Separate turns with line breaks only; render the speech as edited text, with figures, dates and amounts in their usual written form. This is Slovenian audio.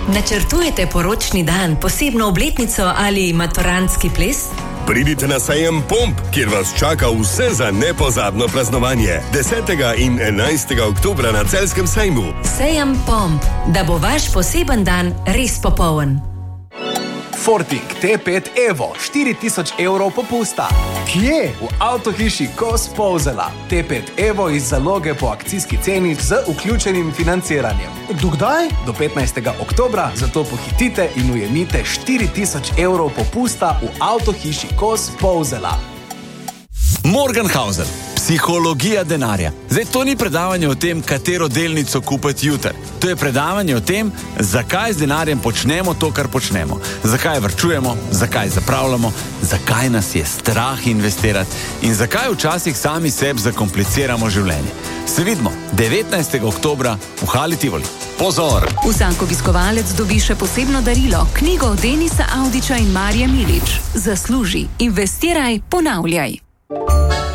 Načrtujete poročni dan, posebno obletnico ali maturantski ples?
Pridite na sejem Pomp, kjer vas čaka vse za nepozabno praznovanje. 10. in 11. oktobra na Celjskem sejmu.
Sejem Pomp, da bo vaš poseben dan res popoln.
Forting T5 Evo, 4000 evrov popusta. Kje? V avtohiši Kos Polzela. T5 Evo iz zaloge po akcijski ceni z vključenim financiranjem. Do kdaj? Do 15. oktobra, zato pohitite in ujemite 4000 evrov popusta v avtohiši Kos Polzela.
Morgenhausen. Psihologija denarja. Zdaj, to ni predavanje o tem, katero delnico kupiti jutri. To je predavanje o tem, zakaj z denarjem počnemo to, kar počnemo. Zakaj varčujemo, zakaj zapravljamo, zakaj nas je strah investirati in zakaj včasih sami sebi zakompliciramo življenje. Se vidimo 19. oktobra v Hali Tivoli. Pozor!
Vsak obiskovalec dobi še posebno darilo, knjigo Denisa Audića in Marije Milič. Zasluži, investiraj, ponavljaj.